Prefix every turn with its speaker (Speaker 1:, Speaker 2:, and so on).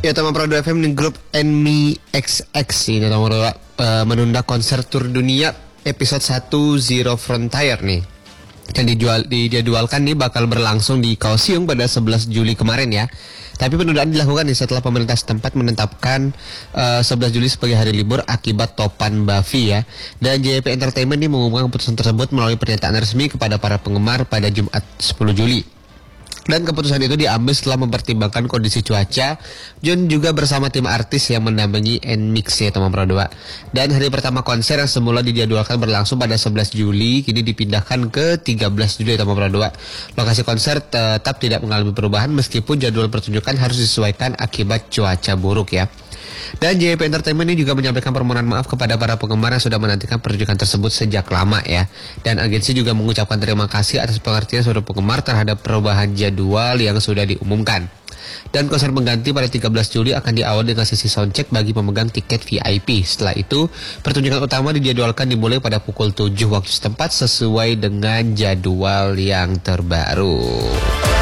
Speaker 1: Ya, Tama Prado FM di grup Enmi XX ini Tama Prado menunda konser tur dunia episode 1 Zero Frontier nih. Yang dijadwalkan nih bakal berlangsung di Kaohsiung pada 11 Juli kemarin ya. Tapi penundaan dilakukan nih setelah pemerintah setempat menetapkan 11 Juli sebagai hari libur akibat topan Bavi ya. Dan JYP Entertainment nih mengumumkan keputusan tersebut melalui pernyataan resmi kepada para penggemar pada Jumat 10 Juli. Dan keputusan itu diambil setelah mempertimbangkan kondisi cuaca. Jun juga bersama tim artis yang mendampingi Nmix ya Tama Prado. Dan hari pertama konser yang semula dijadwalkan berlangsung pada 11 Juli kini dipindahkan ke 13 Juli Tama Prado. Lokasi konser tetap tidak mengalami perubahan meskipun jadwal pertunjukan harus disesuaikan akibat cuaca buruk ya. Dan JYP Entertainment ini juga menyampaikan permohonan maaf kepada para penggemar yang sudah menantikan pertunjukan tersebut sejak lama ya. Dan agensi juga mengucapkan terima kasih atas pengertian seluruh penggemar terhadap perubahan jadwal yang sudah diumumkan. Dan konser pengganti pada 13 Juli akan diawali dengan sesi soundcheck bagi pemegang tiket VIP. Setelah itu, pertunjukan utama dijadwalkan dimulai pada pukul 7 waktu setempat sesuai dengan jadwal yang terbaru.